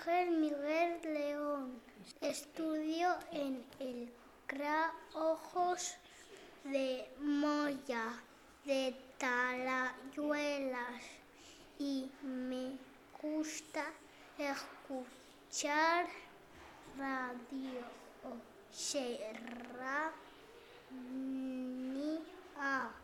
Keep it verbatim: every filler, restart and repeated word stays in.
Ángel Miguel León. Estudio en el C R A Ojos de Moya, de Talayuelas, y me gusta escuchar radio Serranía.